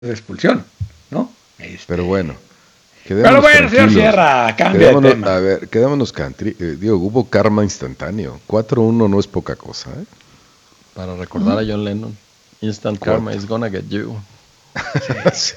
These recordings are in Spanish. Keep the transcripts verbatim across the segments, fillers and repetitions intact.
de expulsión, ¿no? Este... Pero bueno. Pero bueno, señor Sierra, cambia de tema. A ver, quedémonos country. Eh, digo, hubo karma instantáneo. cuatro uno no es poca cosa, ¿eh? Para recordar uh-huh. a John Lennon. Instant karma is gonna get you. Sí.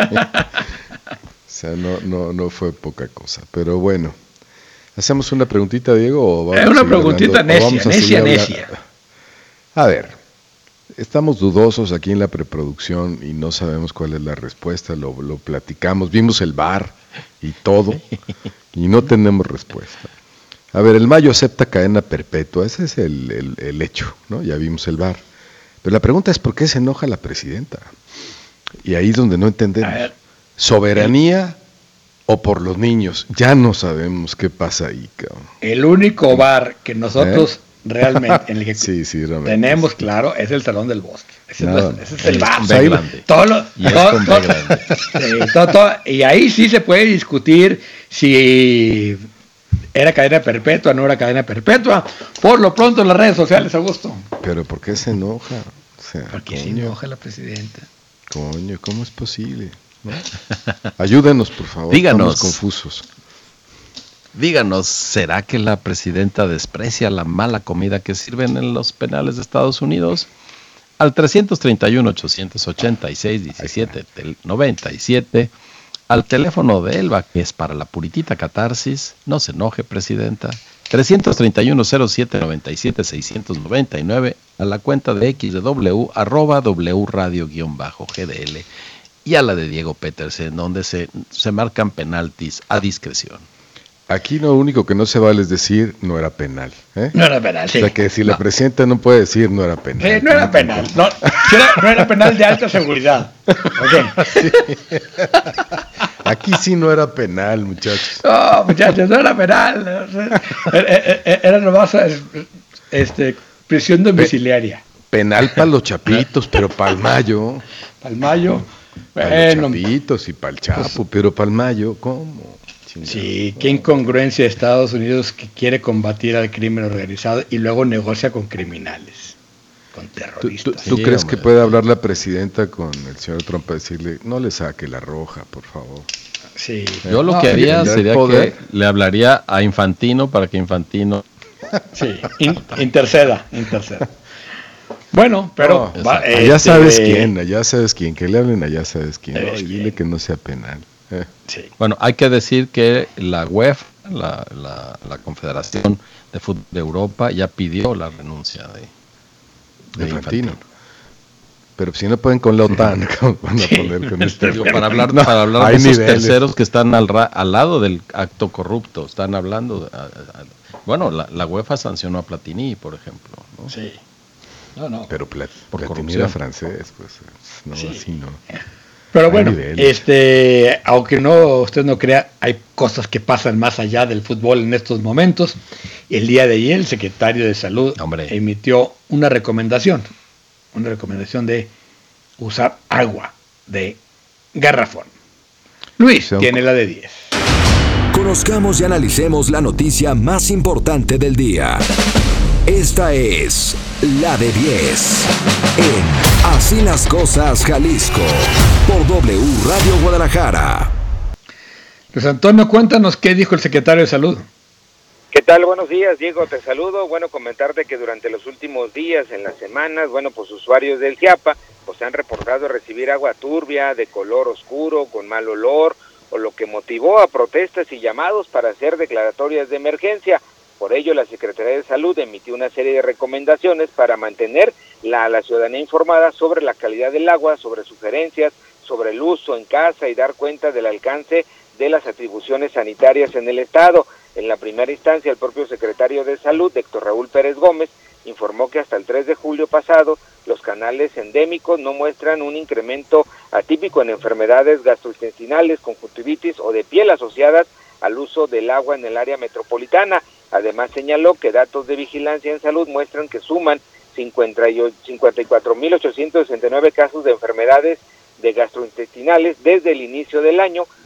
O sea, no, no, no fue poca cosa. Pero bueno. ¿Hacemos una preguntita, Diego? O vamos es una preguntita hablando, necia, necia, necia. A ver. Estamos dudosos aquí en la preproducción y no sabemos cuál es la respuesta, lo, lo platicamos, vimos el V A R y todo y no tenemos respuesta. A ver, el Mayo acepta cadena perpetua, ese es el, el, el hecho, ¿no? Ya vimos el V A R. Pero la pregunta es ¿por qué se enoja la presidenta? Y ahí es donde no entendemos. ¿Soberanía o por los niños? Ya no sabemos qué pasa ahí, cabrón. El único V A R que nosotros... ¿Eh? Realmente, en el que sí, sí, tenemos sí. claro, es el Salón del Bosque. Ese, no, es, ese es el V A R. Grande. Todo lo, y, todo, es todo, grande. Sí, todo, todo, y ahí sí se puede discutir si era cadena perpetua o no era cadena perpetua. Por lo pronto en las redes sociales, Augusto. Pero ¿por qué se enoja? O sea, ¿por qué se enoja la presidenta? Coño, ¿cómo es posible? ¿No? Ayúdenos, por favor. Díganos. Estamos confusos. Díganos, ¿será que la presidenta desprecia la mala comida que sirven en los penales de Estados Unidos? Al trescientos treinta y uno, ochocientos ochenta y seis, diecisiete, noventa y siete, al teléfono de Elba, que es para la puritita catarsis, no se enoje, presidenta, trescientos treinta y uno, cero siete, noventa y siete, seiscientos noventa y nueve, a la cuenta de X de W, arroba W radio guión bajo G D L, y a la de Diego Petersen, donde se, se marcan penaltis a discreción. Aquí lo único que no se vale es decir no era penal. ¿eh? No era penal, sí. O sea que si no. La presidenta no puede decir no era penal. Sí, no era penal. No, no era penal de alta seguridad. Okay. Sí. Aquí sí no era penal, muchachos. No, muchachos, no era penal. Era, era nomás este, prisión domiciliaria. Penal para los chapitos, pero para el Mayo. Para el Mayo. Para bueno, los chapitos y para el Chapo, pues, pero para el Mayo, ¿cómo? Sí, qué incongruencia de Estados Unidos que quiere combatir al crimen organizado y luego negocia con criminales, con terroristas. ¿Tú, tú, tú sí, crees hombre. que puede hablar la presidenta con el señor Trump para decirle, no le saque la roja, por favor? Sí. Yo lo no, que haría sería poder. que le hablaría a Infantino para que Infantino... Sí, in, interceda, interceda. Bueno, pero... No, va, este, allá sabes quién, allá sabes quién, que le hablen allá sabes quién, no, y dile que no sea penal. Eh. Sí. Bueno, hay que decir que la UEFA, la, la, la Confederación de Fútbol de Europa, ya pidió la renuncia de, de, de Infantino. Infantino. Pero si no pueden con la OTAN, ¿cómo van a poner con este? Digo, para hablar, no, para hablar de esos niveles. terceros que están al, ra, al lado del acto corrupto, están hablando. A, a, bueno, la, la UEFA sancionó a Platini, por ejemplo, ¿no? Sí. No, no. Pero Plat, por Platini corrupción. Era francés, pues, no, sí. así no. Pero bueno, este, aunque no usted no crea, hay cosas que pasan más allá del fútbol en estos momentos. El día de ayer el secretario de Salud Hombre. emitió una recomendación, una recomendación de usar agua de garrafón. Luis Son... tiene la de diez. Conozcamos y analicemos la noticia más importante del día. Esta es la de diez en Así las Cosas Jalisco por W Radio Guadalajara. Luis Antonio, cuéntanos qué dijo el secretario de Salud. ¿Qué tal? Buenos días, Diego, te saludo. Bueno, comentarte que durante los últimos días, en las semanas, bueno, pues usuarios del Chiapa, pues han reportado recibir agua turbia, de color oscuro, con mal olor, o lo que motivó a protestas y llamados para hacer declaratorias de emergencia. Por ello, la Secretaría de Salud emitió una serie de recomendaciones para mantener la, la ciudadanía informada sobre la calidad del agua, sobre sugerencias, sobre el uso en casa y dar cuenta del alcance de las atribuciones sanitarias en el Estado. En la primera instancia, el propio secretario de Salud, Héctor Raúl Pérez Gómez, informó que hasta el tres de julio pasado, los canales endémicos no muestran un incremento atípico en enfermedades gastrointestinales, conjuntivitis o de piel asociadas al uso del agua en el área metropolitana. Además señaló que datos de vigilancia en salud muestran que suman cincuenta y cuatro mil ochocientos sesenta y nueve casos de enfermedades de gastrointestinales desde el inicio del año,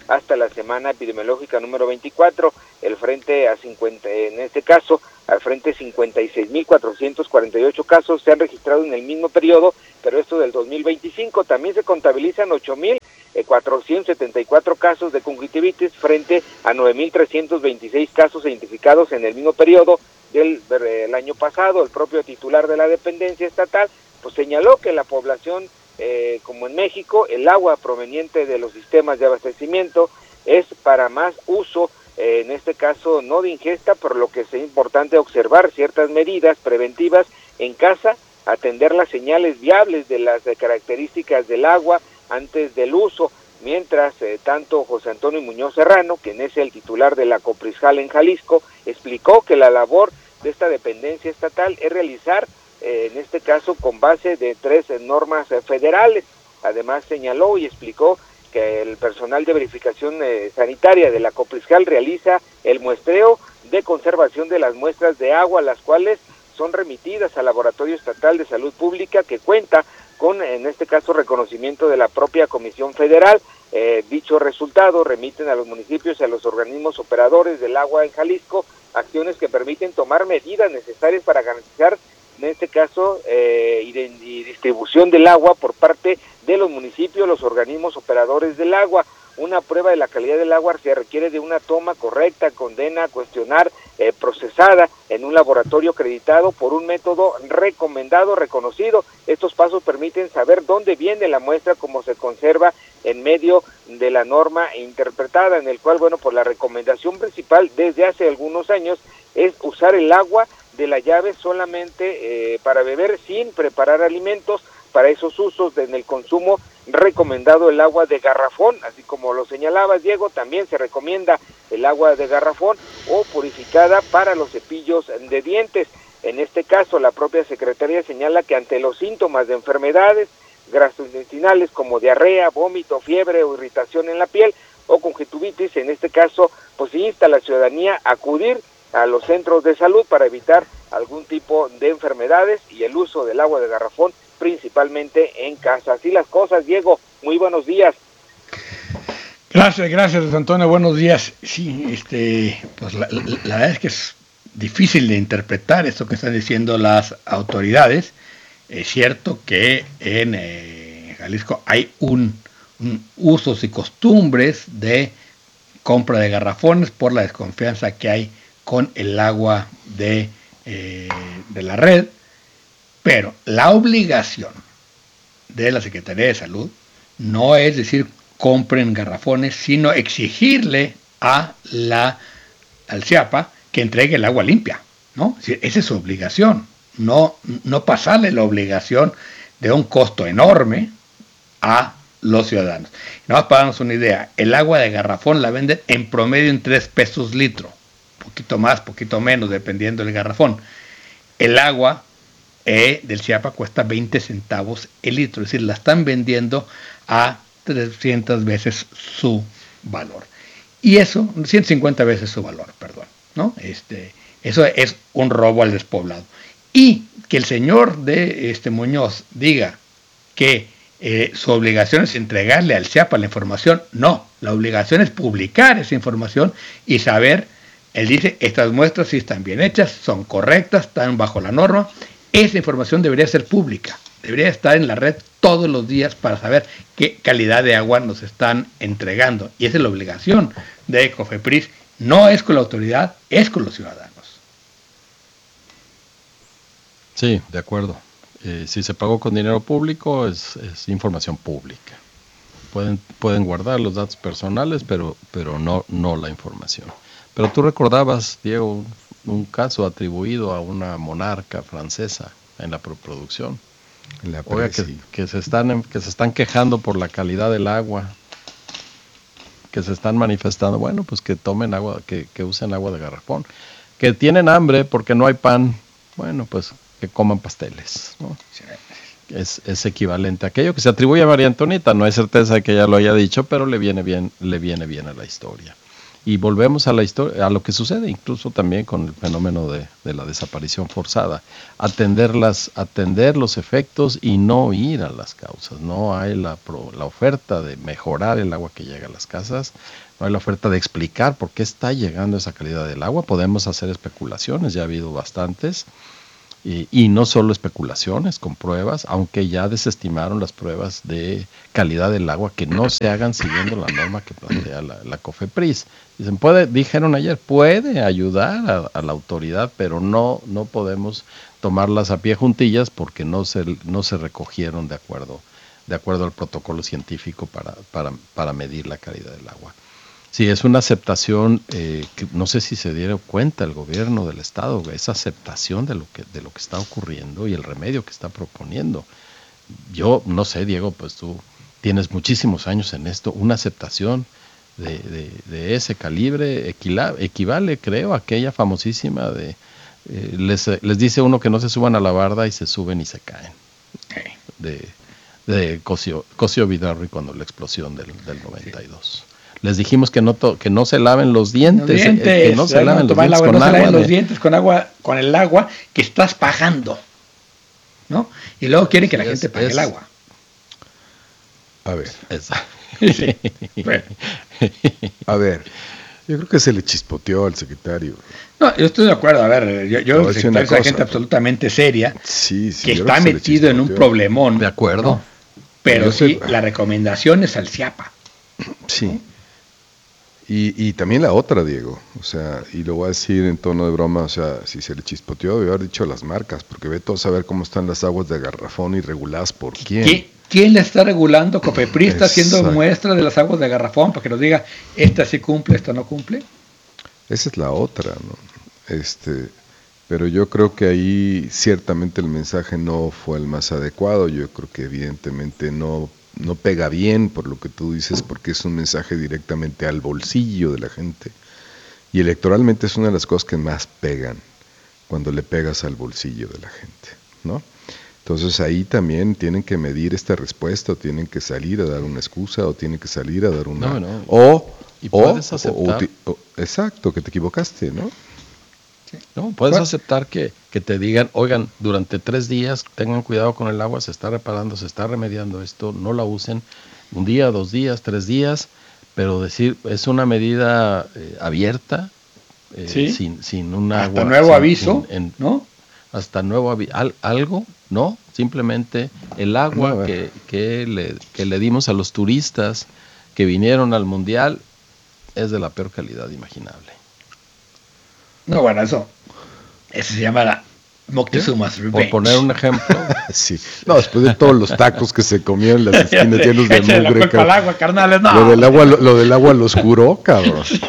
hasta la semana epidemiológica número veinticuatro, el frente a cincuenta, en este caso, al frente cincuenta y seis mil cuatrocientos cuarenta y ocho casos se han registrado en el mismo periodo, pero esto del dos mil veinticinco. También se contabilizan ocho mil cuatrocientos setenta y cuatro casos de conjuntivitis frente a nueve mil trescientos veintiséis casos identificados en el mismo periodo del el año pasado. El propio titular de la dependencia estatal pues señaló que la población, eh, como en México, el agua proveniente de los sistemas de abastecimiento es para más uso, eh, en este caso no de ingesta, por lo que es importante observar ciertas medidas preventivas en casa, atender las señales viables de las de características del agua antes del uso, mientras eh, tanto José Antonio Muñoz Serrano, quien es el titular de la Coprisjal en Jalisco, explicó que la labor de esta dependencia estatal es realizar, eh, en este caso, con base de tres eh, normas eh, federales. Además señaló y explicó que el personal de verificación eh, sanitaria de la Coprisjal realiza el muestreo de conservación de las muestras de agua, las cuales son remitidas al Laboratorio Estatal de Salud Pública, que cuenta con, en este caso, reconocimiento de la propia Comisión Federal. Eh, dicho resultado remiten a los municipios y a los organismos operadores del agua en Jalisco acciones que permiten tomar medidas necesarias para garantizar, en este caso, eh, y, de, y distribución del agua por parte de los municipios, los organismos operadores del agua. Una prueba de la calidad del agua se requiere de una toma correcta, condena, cuestionar, eh, procesada en un laboratorio acreditado por un método recomendado, reconocido. Estos pasos permiten saber dónde viene la muestra, cómo se conserva en medio de la norma interpretada, en el cual, bueno, pues la recomendación principal desde hace algunos años es usar el agua de la llave solamente eh, para beber, sin preparar alimentos. Para esos usos en el consumo recomendado el agua de garrafón, así como lo señalaba Diego, también se recomienda el agua de garrafón o purificada para los cepillos de dientes. En este caso, la propia Secretaría señala que ante los síntomas de enfermedades gastrointestinales como diarrea, vómito, fiebre o irritación en la piel o conjuntivitis, en este caso, pues insta a la ciudadanía a acudir a los centros de salud para evitar algún tipo de enfermedades y el uso del agua de garrafón principalmente en casa. Así las cosas, Diego. Muy buenos días. Gracias, gracias, Antonio. Buenos días. Sí, este, pues la, la, la verdad es que es difícil de interpretar esto que están diciendo las autoridades. Es cierto que en eh, Jalisco hay un, un usos y costumbres de compra de garrafones por la desconfianza que hay con el agua de, eh, de la red. Pero la obligación de la Secretaría de Salud no es decir compren garrafones, sino exigirle a la al CIAPA que entregue el agua limpia, ¿no? Esa es su obligación, no, no pasarle la obligación de un costo enorme a los ciudadanos. Nada más para darnos una idea, el agua de garrafón la venden en promedio en tres pesos litro, poquito más, poquito menos, dependiendo del garrafón. El agua Eh, del CIAPA cuesta veinte centavos el litro, es decir, la están vendiendo a trescientas veces su valor. Y eso, ciento cincuenta veces su valor, perdón, ¿no? Este, eso es un robo al despoblado. Y que el señor de este Muñoz diga que eh, su obligación es entregarle al CIAPA la información, no, la obligación es publicar esa información y saber, él dice, estas muestras sí están bien hechas, son correctas, están bajo la norma. Esa información debería ser pública, debería estar en la red todos los días para saber qué calidad de agua nos están entregando. Y esa es la obligación de COFEPRIS, no es con la autoridad, es con los ciudadanos. Sí, de acuerdo. Eh, si se pagó con dinero público, es, es información pública. Pueden, pueden guardar los datos personales, pero, pero no, no la información. Pero tú recordabas, Diego, un, un caso atribuido a una monarca francesa en la preproducción. La Oiga, que, que, se están, que se están quejando por la calidad del agua, que se están manifestando, bueno, pues que tomen agua, que, que usen agua de garrafón, que tienen hambre porque no hay pan, bueno, pues que coman pasteles, ¿no? Sí. Es, es equivalente a aquello que se atribuye a María Antonieta, no hay certeza de que ella lo haya dicho, pero le viene bien, le viene bien a la historia. Y volvemos a la historia, a lo que sucede incluso también con el fenómeno de, de la desaparición forzada. Atender, las, atender los efectos y no ir a las causas. No hay la, la oferta de mejorar el agua que llega a las casas, no hay la oferta de explicar por qué está llegando esa calidad del agua. Podemos hacer especulaciones, ya ha habido bastantes. Y, y no solo especulaciones con pruebas, aunque ya desestimaron las pruebas de calidad del agua, que no se hagan siguiendo la norma que plantea la, la COFEPRIS. Dicen, puede, dijeron ayer, puede ayudar a, a la autoridad, pero no, no podemos tomarlas a pie juntillas porque no se, no se recogieron de acuerdo, de acuerdo al protocolo científico para, para, para medir la calidad del agua. Sí, es una aceptación, eh, que no sé si se dieron cuenta el gobierno del estado, esa aceptación de lo que de lo que está ocurriendo y el remedio que está proponiendo. Yo no sé, Diego, pues tú tienes muchísimos años en esto, una aceptación de, de, de ese calibre equila, equivale, creo, a aquella famosísima de eh, les, les dice uno que no se suban a la barda y se suben y se caen. De, de Cosio, Cosio Vidarri cuando la explosión del, del noventa y dos. Les dijimos que no to, que no se laven los dientes, los dientes eh, que no se laven, los dientes, agua, con no se laven agua los dientes con agua, con el agua que estás pagando, ¿no? Y luego quieren que la es, gente pague es, el agua. A ver. Sí. Bueno. A ver. Yo creo que se le chispoteó al secretario. No, yo estoy de acuerdo. A ver, yo, yo creo que es una gente absolutamente seria, sí, sí, que está que metido en un problemón. De acuerdo. ¿No? Pero yo sí, sé, la recomendación es al CIAPA. Sí. ¿No? Y, y también la otra, Diego, o sea, y lo voy a decir en tono de broma, o sea, si se le chispoteó, debe haber dicho las marcas, porque ve todo saber cómo están las aguas de garrafón y reguladas por quién. ¿Qué? ¿Quién le está regulando? COFEPRIS está haciendo muestra de las aguas de garrafón para que nos diga, esta sí cumple, esta no cumple. Esa es la otra, ¿no? Este, pero yo creo que ahí ciertamente el mensaje no fue el más adecuado, yo creo que evidentemente no no pega bien por lo que tú dices, porque es un mensaje directamente al bolsillo de la gente, y electoralmente es una de las cosas que más pegan cuando le pegas al bolsillo de la gente, ¿no? Entonces ahí también tienen que medir esta respuesta, o tienen que salir a dar una excusa, o tienen que salir a dar una no, no. o y puedes o, aceptar o, o, exacto, que te equivocaste, ¿no? No, puedes bueno. aceptar que, que te digan, oigan, durante tres días tengan cuidado con el agua, se está reparando, se está remediando esto, no la usen un día, dos días, tres días, pero decir, es una medida eh, abierta, eh, ¿sí? sin, sin un agua. Hasta nuevo sin, aviso, en, en, ¿no? Hasta nuevo aviso, al, algo, ¿no? Simplemente el agua no, que, que, le, que le dimos a los turistas que vinieron al Mundial es de la peor calidad imaginable. No, bueno, eso, eso se llama la Moctezuma's Revenge. Por poner un ejemplo. Sí. No, después de todos los tacos que se comían en las esquinas llenos de mugre. La al agua, carnales, no. Lo del agua, lo, lo del agua los curó, cabrón. Sí.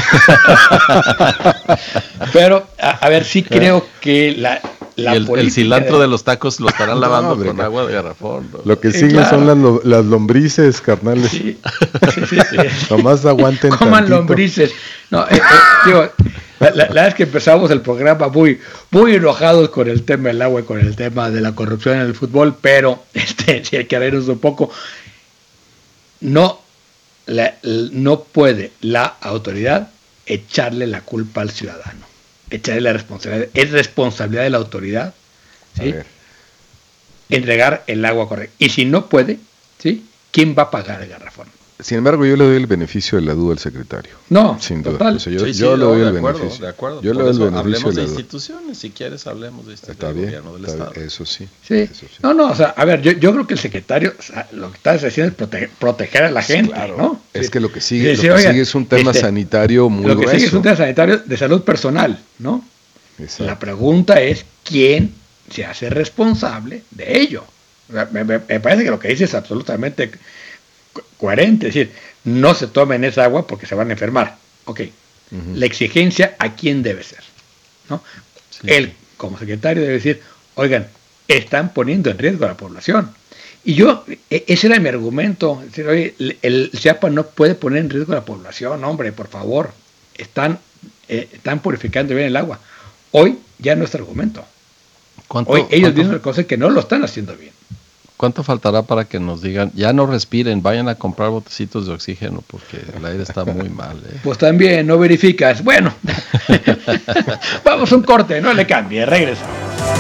Pero, a, a ver, sí creo que la, la y el, el cilantro de... de los tacos lo estarán lavando no, con no. agua de garrafón. ¿No? Lo que sí, siguen claro. son las, las lombrices, carnales. Sí, sí, sí, sí. Nomás aguanten Coman tantito. lombrices. No, eh, eh, digo... La, la, la verdad es que empezamos el programa muy, muy enojados con el tema del agua y con el tema de la corrupción en el fútbol, pero este, si hay que reírnos un poco, no, la, no puede la autoridad echarle la culpa al ciudadano, echarle la responsabilidad. Es responsabilidad de la autoridad, ¿sí? Entregar el agua correcta. Y si no puede, ¿sí? ¿Quién va a pagar el garrafón? Sin embargo, yo le doy el beneficio de la duda al secretario. No, sin duda. Total. O sea, yo, sí, sí, yo le doy no, el de acuerdo, beneficio. De acuerdo. Yo le doy el beneficio hablemos de, de la instituciones, si quieres hablemos de este está bien, gobierno del está Estado. Bien, eso sí. Sí. Eso sí. No, no, o sea, a ver, yo, yo creo que el secretario, o sea, lo que está haciendo es proteger, proteger a la gente, sí, claro. ¿no? Es sí. que lo que sigue, sí, lo que oigan, sigue es un tema este, sanitario muy Lo que grueso. sigue es un tema sanitario de salud personal, ¿no? Exacto. La pregunta es, ¿quién se hace responsable de ello? O sea, me, me, me parece que lo que dice es absolutamente co- coherente, es decir, no se tomen esa agua porque se van a enfermar. Ok, uh-huh. La exigencia a quién debe ser, ¿no? Sí. Él, como secretario, debe decir, oigan, están poniendo en riesgo a la población. Y yo, ese era mi argumento, es decir, oye, el, el CIAPA no puede poner en riesgo a la población, hombre, por favor, están, eh, están purificando bien el agua. Hoy ya no es argumento. Hoy ellos dicen cosas que no lo están haciendo bien. ¿Cuánto faltará para que nos digan, ya no respiren, vayan a comprar botecitos de oxígeno porque el aire está muy mal? ¿eh? Pues también, no verificas. Bueno, vamos a un corte, no le cambie, regresamos.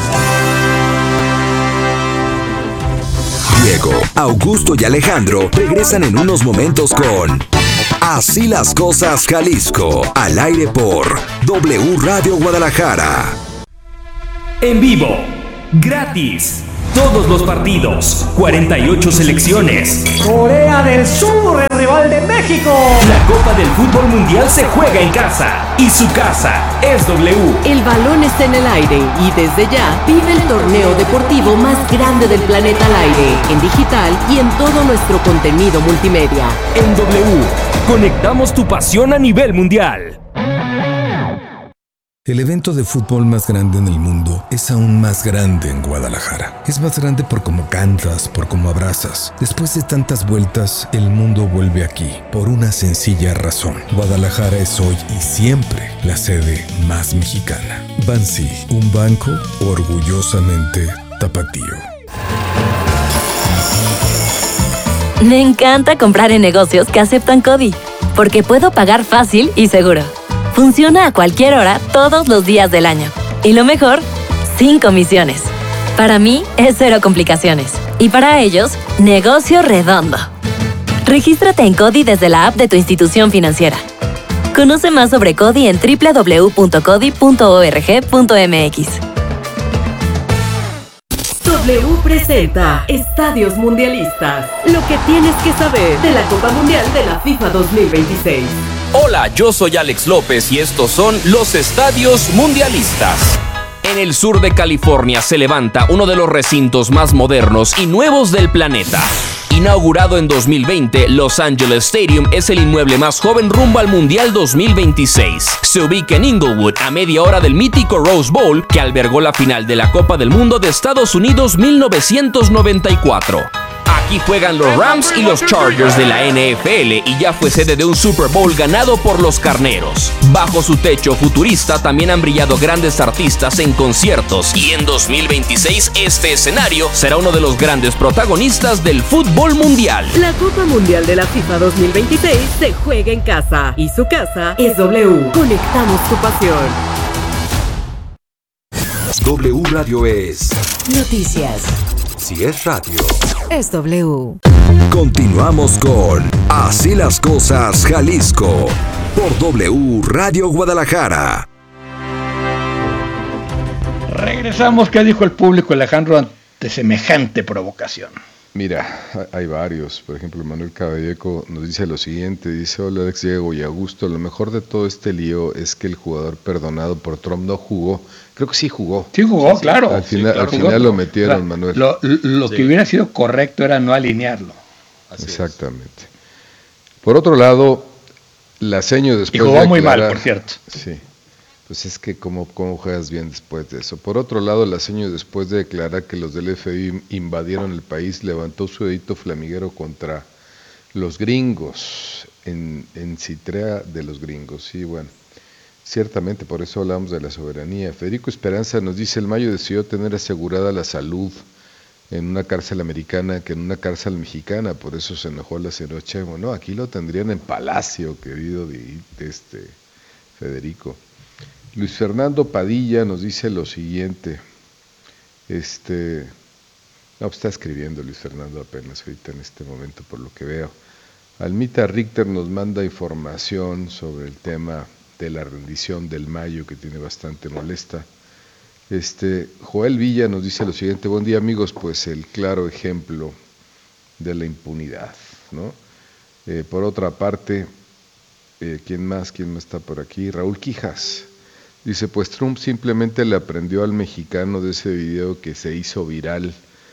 Diego, Augusto y Alejandro regresan en unos momentos con Así las Cosas Jalisco, al aire por W Radio Guadalajara. En vivo, gratis, todos los partidos, cuarenta y ocho selecciones. Corea del Sur, el rival de México. La Copa del Fútbol Mundial se juega en casa y su casa es W. El balón está en el aire y desde ya vive el torneo deportivo más grande del planeta al aire, en digital y en todo nuestro contenido multimedia. En W, conectamos tu pasión a nivel mundial. El evento de fútbol más grande en el mundo es aún más grande en Guadalajara. Es más grande por cómo cantas, por cómo abrazas. Después de tantas vueltas, el mundo vuelve aquí, por una sencilla razón. Guadalajara es hoy y siempre la sede más mexicana. Bansi, un banco orgullosamente tapatío. Me encanta comprar en negocios que aceptan CODI, porque puedo pagar fácil y seguro. Funciona a cualquier hora, todos los días del año. Y lo mejor, sin comisiones. Para mí, es cero complicaciones. Y para ellos, negocio redondo. Regístrate en CODI desde la app de tu institución financiera. Conoce más sobre CODI en doble u doble u doble u punto codi punto org punto m x. W presenta Estadios Mundialistas. Lo que tienes que saber de la Copa Mundial de la FIFA dos mil veintiséis. Hola, yo soy Alex López y estos son los Estadios Mundialistas. En el sur de California se levanta uno de los recintos más modernos y nuevos del planeta. Inaugurado en dos mil veinte, Los Angeles Stadium es el inmueble más joven rumbo al Mundial dos mil veintiséis. Se ubica en Inglewood, a media hora del mítico Rose Bowl, que albergó la final de la Copa del Mundo de Estados Unidos mil novecientos noventa y cuatro. Aquí juegan los Rams y los Chargers de la N F L y ya fue sede de un Super Bowl ganado por los Carneros. Bajo su techo futurista también han brillado grandes artistas en conciertos y en dos mil veintiséis este escenario será uno de los grandes protagonistas del fútbol mundial. La Copa Mundial de la FIFA dos mil veintiséis se juega en casa y su casa es W. Conectamos tu pasión. W Radio es Noticias. Si es radio, es W. Continuamos con Así las Cosas Jalisco por W Radio Guadalajara. Regresamos. ¿Qué dijo el público, Alejandro, ante semejante provocación? Mira, hay varios. Por ejemplo, Manuel Caballeco nos dice lo siguiente. Dice: hola Alex, Diego y Augusto. Lo mejor de todo este lío es que el jugador perdonado por Trump no jugó. Creo que sí jugó. Sí jugó, sí, claro. Al final, sí, claro, al final jugó, lo metieron, o sea, Manuel. Lo, lo sí. que hubiera sido correcto era no alinearlo. Así Exactamente. Es. Por otro lado, la seño después y jugó de muy aclarar, mal, por cierto. Sí. Pues es que cómo, cómo juegas bien después de eso. Por otro lado, la seño después de declarar que los del F B I invadieron el país, levantó su dedito flamiguero contra los gringos, en, en Citrea de los gringos. Sí, bueno, ciertamente por eso hablamos de la soberanía. Federico Esperanza nos dice: el Mayo decidió tener asegurada la salud en una cárcel americana que en una cárcel mexicana, por eso se enojó la señora Chemo. No, aquí lo tendrían en Palacio, querido de, de este Federico. Luis Fernando Padilla nos dice lo siguiente, este, no, está escribiendo Luis Fernando apenas ahorita en este momento por lo que veo. Almita Richter nos manda información sobre el tema de la rendición del Mayo, que tiene bastante molesta. Este, Joel Villa nos dice lo siguiente: buen día amigos, pues el claro ejemplo de la impunidad, ¿no? Eh, por otra parte, eh, ¿quién más? ¿Quién más está por aquí? Raúl Quijas. Dice, pues Trump simplemente le aprendió al mexicano de ese video que se hizo viral.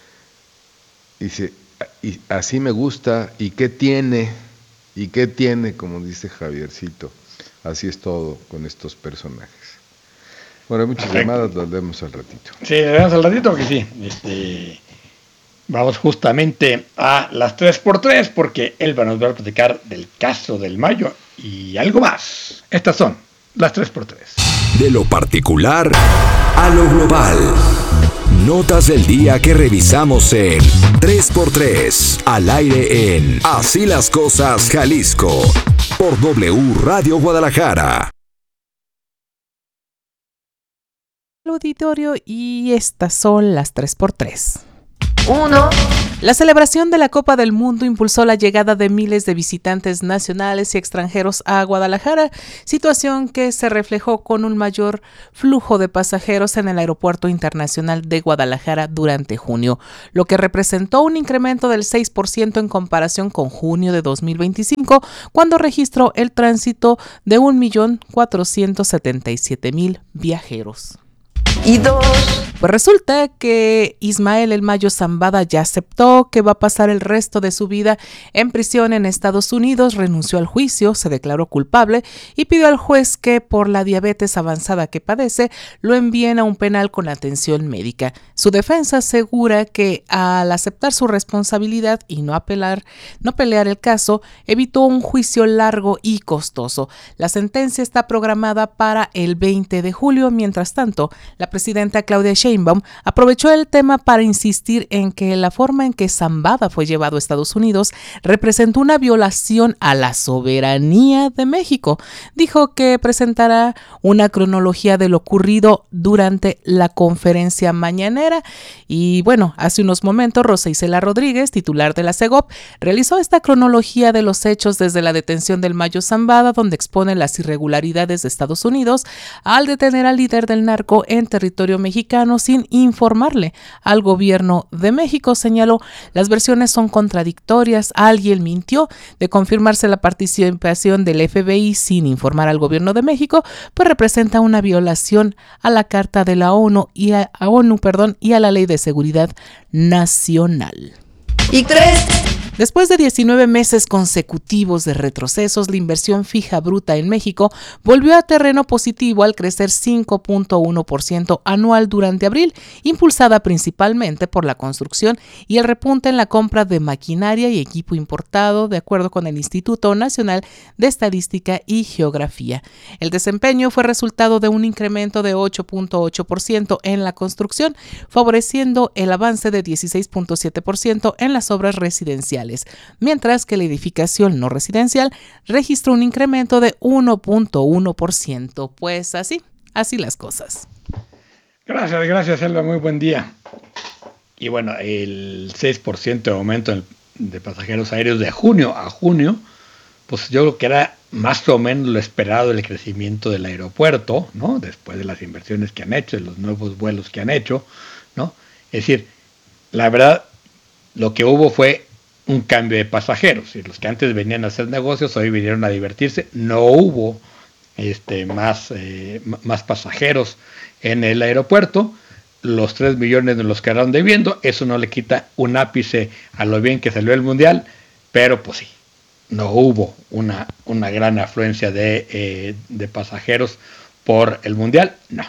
Dice, y así me gusta, ¿y qué tiene? ¿Y qué tiene? Como dice Javiercito. Así es todo con estos personajes. Bueno, hay muchas Perfecto. llamadas, las leemos al ratito. Sí, las leemos al ratito porque sí. Este, vamos justamente a las tres por tres porque Elba nos va a platicar del caso del Mayo y algo más. Estas son las tres por tres. De lo particular a lo global. Notas del día que revisamos en tres por tres, al aire en Así las Cosas Jalisco, por W Radio Guadalajara. Auditorio, y estas son las tres por tres. Uno. La celebración de la Copa del Mundo impulsó la llegada de miles de visitantes nacionales y extranjeros a Guadalajara, situación que se reflejó con un mayor flujo de pasajeros en el Aeropuerto Internacional de Guadalajara durante junio, lo que representó un incremento del seis por ciento en comparación con junio de dos mil veinticinco, cuando registró el tránsito de un millón cuatrocientos setenta y siete mil viajeros. Y dos. Pues resulta que Ismael El Mayo Zambada ya aceptó que va a pasar el resto de su vida en prisión en Estados Unidos, renunció al juicio, se declaró culpable y pidió al juez que, por la diabetes avanzada que padece, lo envíen a un penal con atención médica. Su defensa asegura que al aceptar su responsabilidad y no apelar, no pelear el caso, evitó un juicio largo y costoso. La sentencia está programada para el veinte de julio. Mientras tanto, la presidenta Claudia Sheinbaum aprovechó el tema para insistir en que la forma en que Zambada fue llevado a Estados Unidos representó una violación a la soberanía de México. Dijo que presentará una cronología de lo ocurrido durante la conferencia mañanera. Y bueno, hace unos momentos Rosa Isela Rodríguez, titular de la Segop, realizó esta cronología de los hechos desde la detención del Mayo Zambada, donde expone las irregularidades de Estados Unidos al detener al líder del narco en territorio mexicano sin informarle al gobierno de México. Señaló, las versiones son contradictorias, alguien mintió. De confirmarse la participación del F B I sin informar al gobierno de México, pues representa una violación a la Carta de la ONU y a, a ONU, perdón, y a la Ley de Seguridad Nacional. Y tres. Después de diecinueve meses consecutivos de retrocesos, la inversión fija bruta en México volvió a terreno positivo al crecer cinco punto uno por ciento anual durante abril, impulsada principalmente por la construcción y el repunte en la compra de maquinaria y equipo importado, de acuerdo con el Instituto Nacional de Estadística y Geografía. El desempeño fue resultado de un incremento de ocho punto ocho por ciento en la construcción, favoreciendo el avance de dieciséis punto siete por ciento en las obras residenciales, mientras que la edificación no residencial registró un incremento de uno punto uno por ciento. Pues así, así las cosas. Gracias, gracias, Elba, muy buen día. Y bueno, el seis por ciento de aumento de pasajeros aéreos de junio a junio, pues yo creo que era más o menos lo esperado del crecimiento del aeropuerto, ¿no? Después de las inversiones que han hecho, de los nuevos vuelos que han hecho, ¿no? Es decir, la verdad, lo que hubo fue un cambio de pasajeros, y los que antes venían a hacer negocios hoy vinieron a divertirse. No hubo este, más, eh, más pasajeros en el aeropuerto. Los tres millones nos los quedaron debiendo. Eso no le quita un ápice a lo bien que salió el Mundial, pero pues sí, no hubo una, una gran afluencia de, eh, de pasajeros por el Mundial, no.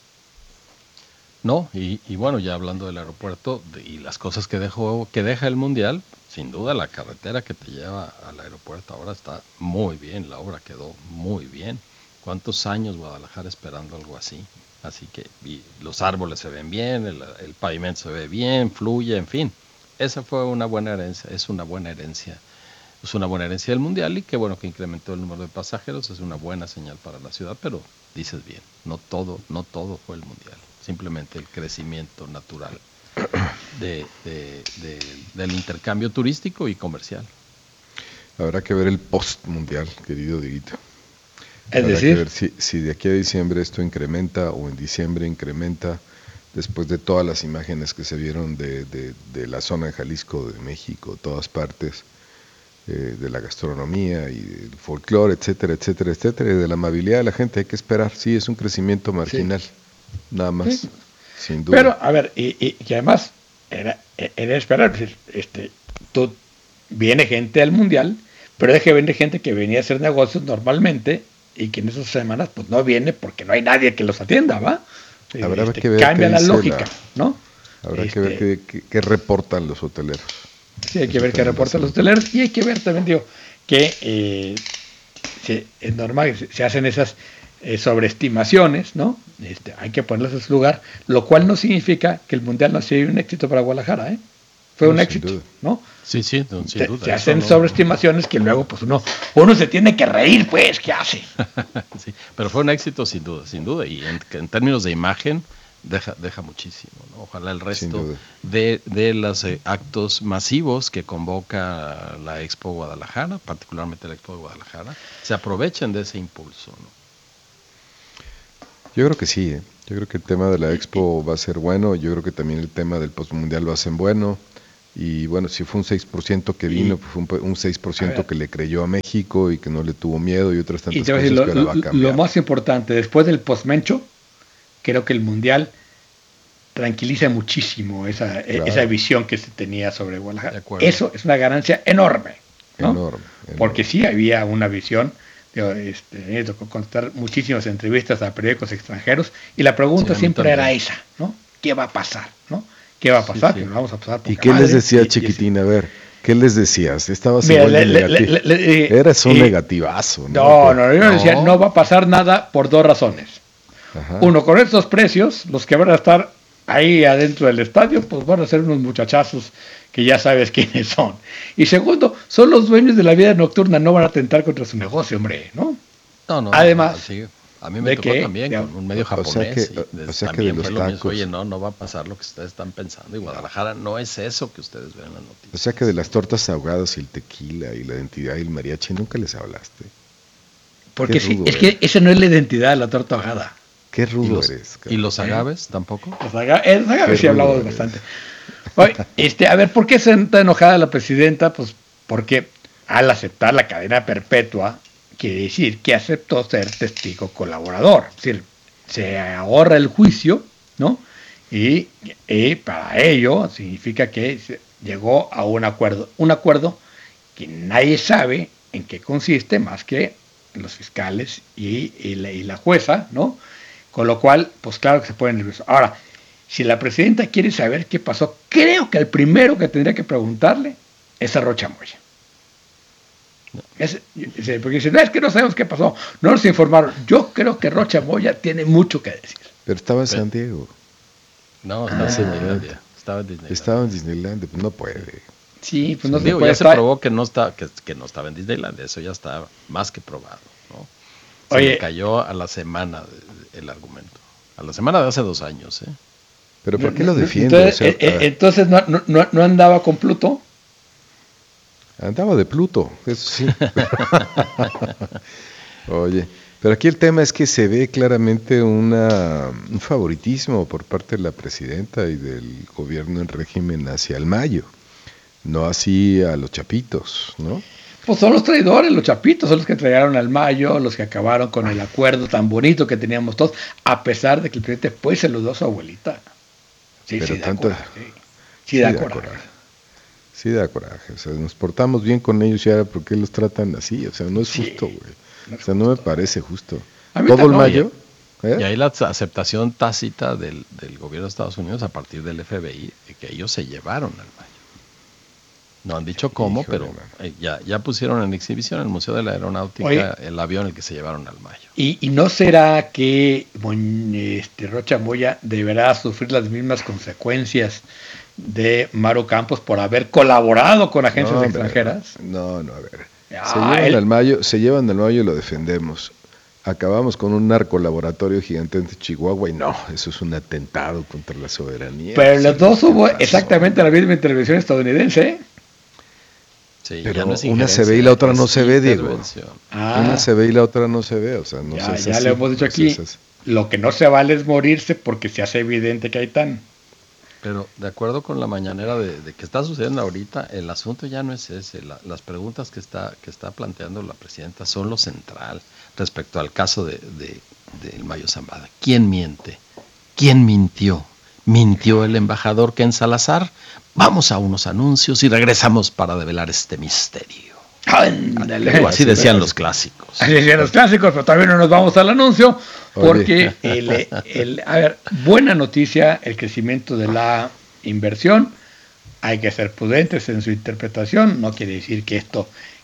No, y, y bueno, ya hablando del aeropuerto de, y las cosas que dejó, que deja el Mundial, sin duda la carretera que te lleva al aeropuerto ahora está muy bien, la obra quedó muy bien. ¿Cuántos años Guadalajara esperando algo así? Así que y los árboles se ven bien, el, el pavimento se ve bien, fluye, en fin. Esa fue una buena herencia, es una buena herencia. Es una buena herencia del Mundial, y qué bueno que incrementó el número de pasajeros, es una buena señal para la ciudad, pero dices bien, no todo, no todo fue el Mundial. Simplemente el crecimiento natural de, de, de, del intercambio turístico y comercial. Habrá que ver el post-mundial, querido Dieguito. Es Habrá decir, que ver si, si de aquí a diciembre esto incrementa o en diciembre incrementa, después de todas las imágenes que se vieron de, de, de la zona de Jalisco, de México, todas partes, eh, de la gastronomía y del folclore, etcétera, etcétera, etcétera, y de la amabilidad de la gente. Hay que esperar, sí, es un crecimiento marginal. Sí. Nada más, sí, sin duda. Pero, a ver, y, y, y además, era, era esperar, este, tú, viene gente al Mundial, pero deje venir gente que venía a hacer negocios normalmente y que en esas semanas pues no viene porque no hay nadie que los atienda, ¿va? Habrá este, que ver cambia la lógica, la, ¿no? Habrá este, que ver qué, qué, qué reportan los hoteleros. Sí, hay que Eso ver qué reportan los hoteleros, y hay que ver también, digo, que eh, se, es normal que se, se hacen esas eh, sobreestimaciones, ¿no? Este, hay que ponerlas en su lugar, lo cual no significa que el Mundial no ha sido un éxito para Guadalajara, ¿eh? Fue no, un éxito, duda. ¿no? Sí, sí, no, sin se, duda. Se hacen no... sobreestimaciones que luego pues uno, uno se tiene que reír, pues, ¿qué hace? Sí, pero fue un éxito sin duda, sin duda, y en, en términos de imagen deja, deja muchísimo, ¿no? Ojalá el resto de, de los eh, actos masivos que convoca la Expo Guadalajara, particularmente la Expo de Guadalajara, se aprovechen de ese impulso, ¿no? Yo creo que sí, ¿eh? Yo creo que el tema de la Expo va a ser bueno, yo creo que también el tema del postmundial va a ser bueno, y bueno, si fue un seis por ciento que vino, pues fue un, un seis por ciento que le creyó a México y que no le tuvo miedo y otras tantas y te cosas decir, lo, que ahora va a cambiar. Lo más importante, después del postmencho, creo que el mundial tranquiliza muchísimo esa, claro. esa visión que se tenía sobre Guadalajara. Eso es una ganancia enorme, ¿no? Enorme, enorme. Porque sí había una visión. Este, me tocó contar muchísimas entrevistas a periódicos extranjeros y la pregunta sí, siempre era esa, ¿no? ¿Qué va a pasar? ¿no? ¿Qué va a pasar? Sí, sí. Que vamos a pasar ¿Y qué madre, les decía, y, Chiquitín? Y a ver, ¿qué les decías? Estabas Mira, igual de le, negativo. Le, le, le, Eras un eh, negativazo, ¿no? No, no, yo no. decía, no va a pasar nada por dos razones. Ajá. Uno, con estos precios, los que van a estar ahí adentro del estadio, pues van a ser unos muchachazos que ya sabes quiénes son. Y segundo, son los dueños de la vida nocturna, no van a atentar contra su negocio, hombre, ¿no? No, no. Además, no, sí. A mí me tocó que, también digamos, con un medio japonés. O sea que, o sea también que de fue los lo tacos, mismo. Oye, no, no va a pasar lo que ustedes están pensando. Y Guadalajara no es eso que ustedes ven en las noticias. O sea que de las tortas ahogadas y el tequila y la identidad y el mariachi nunca les hablaste. Porque sí, es que esa no es la identidad de la torta ahogada. Qué rudo ¿Y los, eres. ¿Y los agaves tampoco? Los agaves, los agaves sí hablamos eres. bastante. Oye, este, a ver, ¿por qué se está enojada la presidenta? Pues porque al aceptar la cadena perpetua, quiere decir que aceptó ser testigo colaborador. Es decir, se ahorra el juicio, ¿no? Y, y para ello significa que llegó a un acuerdo. Un acuerdo que nadie sabe en qué consiste más que los fiscales y, y, la, y la jueza, ¿no? Con lo cual, pues claro que se pone nervioso. Ahora, si la presidenta quiere saber qué pasó, creo que el primero que tendría que preguntarle es a Rocha Moya. No. Es, porque dicen, no, es que no sabemos qué pasó, no nos informaron. Yo creo que Rocha Moya tiene mucho que decir. Pero estaba en San Diego. No, estaba, ah, en Disneylandia. estaba en Disneylandia. Estaba en Disneylandia, pues no puede. Sí, pues no sí, se digo, puede ya estar. se probó que no, está, que, que no estaba en Disneylandia, eso ya está más que probado, ¿no? Se Oye, me cayó a la semana de, de, el argumento. A la semana de hace dos años, ¿eh? ¿Pero por qué lo defiende? Entonces, o sea, eh, entonces no, no, no andaba con Pluto. Andaba de Pluto, eso sí. Oye, pero aquí el tema es que se ve claramente una, un favoritismo por parte de la presidenta y del gobierno en régimen hacia el Mayo, no así a los chapitos, ¿no? Pues son los traidores, los chapitos, son los que trajeron al Mayo, los que acabaron con el acuerdo tan bonito que teníamos todos, a pesar de que el presidente pues saludó a su abuelita. Sí, pero sí, tanto, da coraje. Sí, sí da da coraje. coraje. Sí da coraje. O sea, nos portamos bien con ellos ya, ¿por qué los tratan así? O sea, no es sí, justo, güey. No o sea, no me parece justo. Todo el Mayo. ¿eh? Y ahí la aceptación tácita del, del gobierno de Estados Unidos a partir del F B I, de que ellos se llevaron al Mayo. No han dicho cómo, Híjole, pero eh, ya, ya pusieron en exhibición en el Museo de la Aeronáutica Oye, el avión en el que se llevaron al Mayo. ¿Y, y no será que este, Rocha Moya deberá sufrir las mismas consecuencias de Maru Campos por haber colaborado con agencias no, extranjeras? No, no, a ver. Ah, se, llevan él... al Mayo, se llevan al Mayo y lo defendemos. Acabamos con un narcolaboratorio gigante en Chihuahua y no, eso es un atentado contra la soberanía. Pero los dos hubo exactamente la misma intervención estadounidense, ¿eh? Sí, pero no es una se ve y la otra no se ve, Diego. Ah, una se ve y la otra no se ve, o sea, no ya, se ya así, le hemos dicho no aquí, lo que no se vale es morirse porque se hace evidente que hay tan. Pero de acuerdo con la mañanera de, de que está sucediendo ahorita, el asunto ya no es ese. La, las preguntas que está que está planteando la presidenta son lo central respecto al caso de, de, de el Mayo Zambada. ¿Quién miente? ¿Quién mintió? ¿Mintió el embajador Ken Salazar? Vamos a unos anuncios y regresamos para develar este misterio. Ándale. Así decían los clásicos. Así decían los clásicos, pero todavía no nos vamos al anuncio porque, el, el, a ver, buena noticia, el crecimiento de la inversión. Hay que ser prudentes en su interpretación. No quiere decir que esto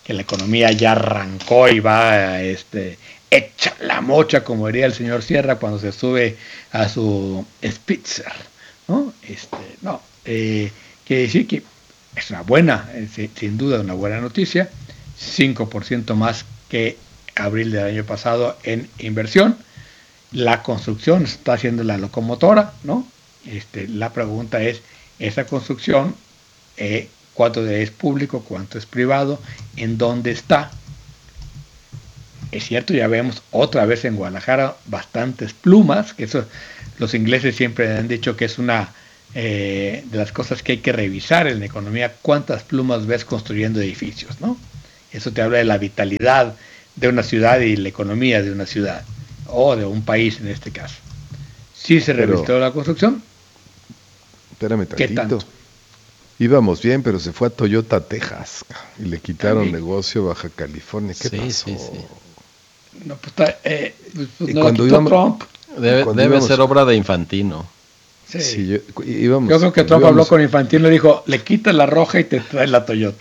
que la economía ya arrancó y va este, hecha la mocha, como diría el señor Sierra cuando se sube a su Spitzer, ¿no? Este, no, eh, quiere decir que es una buena, eh, sin duda una buena noticia, cinco por ciento más que abril del año pasado en inversión. La construcción está haciendo la locomotora, ¿no? Este, la pregunta es, esa construcción, eh, ¿cuánto es público, cuánto es privado, en dónde está? Es cierto, ya vemos otra vez en Guadalajara bastantes plumas, que eso los ingleses siempre han dicho que es una eh, de las cosas que hay que revisar en la economía, cuántas plumas ves construyendo edificios, ¿no? Eso te habla de la vitalidad de una ciudad y la economía de una ciudad, o de un país en este caso. Sí se revistió la construcción. Espérame tantito. ¿Qué tanto? Íbamos bien, pero se fue a Toyota, Texas, y le quitaron También. negocio a Baja California. ¿Qué Sí, pasó? sí, sí. No, pues, está, eh, pues Y no cuando lo quitó íbamos- Trump. Debe, Cuando debe íbamos- ser obra de Infantino. Sí. Sí, yo, íbamos, Yo creo que cuando Trump habló íbamos- con Infantino y le dijo, le quitas la roja y te traes la Toyota.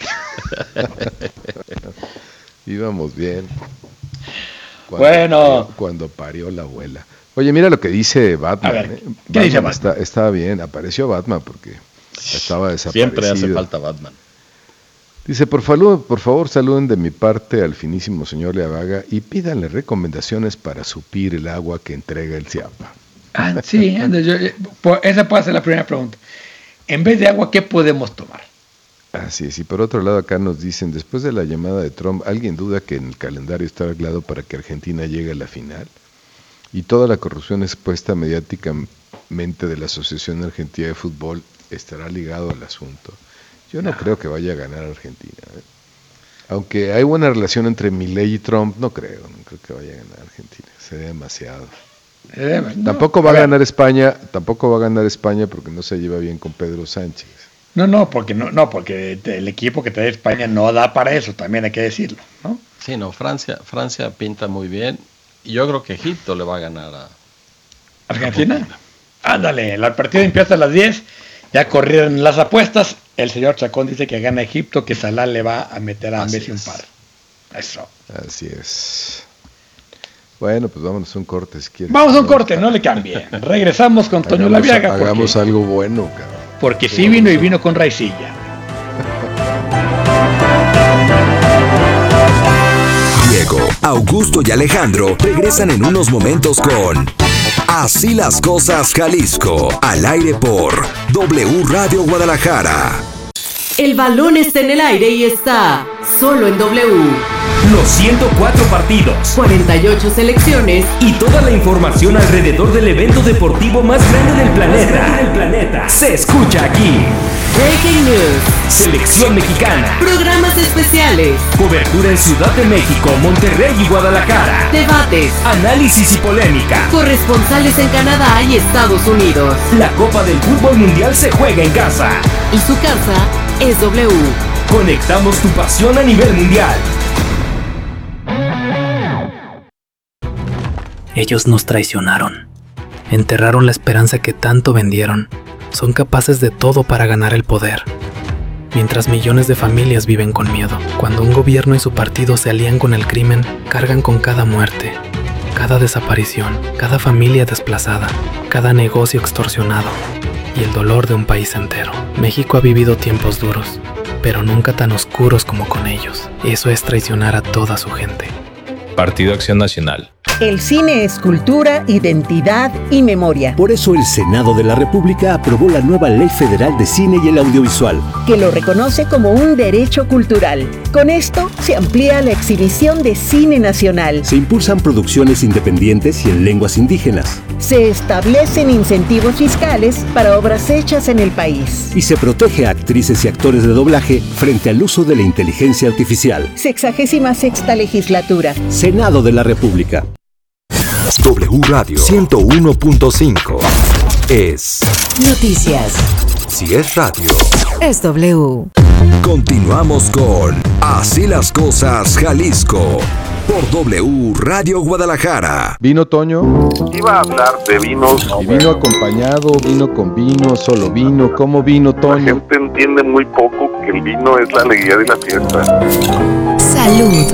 Íbamos bien. Bueno. Parió, cuando parió la abuela. Oye, mira lo que dice Batman. A ver, ¿eh? ¿qué Batman dice Batman? Está, está bien, apareció Batman porque estaba desaparecido. Siempre hace falta Batman. Dice, por favor, por favor, saluden de mi parte al finísimo señor Leavaga y pídanle recomendaciones para supir el agua que entrega el Ciapa. Ah, sí, anda, yo- yo- pues, esa puede ser la primera pregunta. En vez de agua, ¿qué podemos tomar? Así es, y por otro lado acá nos dicen, después de la llamada de Trump, ¿alguien duda que en el calendario está arreglado para que Argentina llegue a la final? Y toda la corrupción expuesta mediáticamente de la Asociación Argentina de Fútbol estará ligado al asunto. Yo no, No. creo que vaya a ganar Argentina. ¿eh? Aunque hay buena relación entre Milei y Trump, no creo, no creo que vaya a ganar Argentina. Sería demasiado. Eh, no, tampoco va a ver, ganar España, tampoco va a ganar España porque no se lleva bien con Pedro Sánchez. No, no, porque no, no, porque el equipo que trae España no da para eso, también hay que decirlo, ¿no? Sí, no, Francia, Francia pinta muy bien. Y yo creo que Egipto le va a ganar a ¿Argentina? Argentina. Ándale, el partido empieza a las diez, ya corrieron las apuestas, el señor Chacón dice que gana Egipto, que Salah le va a meter a Así Messi un es. par. Eso. Así es. Bueno, pues vámonos a un corte si quieres. Vamos a un corte, no le cambien. Regresamos con Toño Hagamos- Laviaga. Hagamos porque, algo bueno, cabrón. porque sí vino y vino con raicilla. Diego, Augusto y Alejandro regresan en unos momentos con Así las cosas Jalisco, al aire por W Radio Guadalajara. El balón está en el aire y está solo en W. Los ciento cuatro partidos cuarenta y ocho selecciones y toda la información alrededor del evento deportivo más grande del planeta. Del planeta. Se escucha aquí. Breaking News, Selección mexicana. programas especiales, Cobertura en Ciudad de México, Monterrey y Guadalajara. debates, Análisis y polémica. corresponsales en Canadá y Estados Unidos. La Copa del Fútbol Mundial se juega en casa. Y su casa es W. Conectamos tu pasión a nivel mundial. Ellos nos traicionaron. Enterraron la esperanza que tanto vendieron. Son capaces de todo para ganar el poder. Mientras millones de familias viven con miedo. Cuando un gobierno y su partido se alían con el crimen, cargan con cada muerte, cada desaparición, cada familia desplazada, cada negocio extorsionado y el dolor de un país entero. México ha vivido tiempos duros, pero nunca tan oscuros como con ellos. Eso es traicionar a toda su gente. Partido Acción Nacional. El cine es cultura, identidad y memoria. Por eso el Senado de la República aprobó la nueva Ley Federal de Cine y el Audiovisual, que lo reconoce como un derecho cultural. Con esto se amplía la exhibición de cine nacional. se impulsan producciones independientes y en lenguas indígenas, Se establecen incentivos fiscales para obras hechas en el país. y se protege a actrices y actores de doblaje frente al uso de la inteligencia artificial. Sexagésima sexta legislatura. Senado de la República. W Radio ciento uno punto cinco es Noticias. Si es radio. Es W. Continuamos con Así las cosas Jalisco por W Radio Guadalajara. ¿Vino Toño? Iba a hablar de vinos. ¿Y vino acompañado, vino con vino, solo vino? ¿Cómo vino La Toño? gente entiende muy poco que el vino es la alegría de la fiesta. Salud.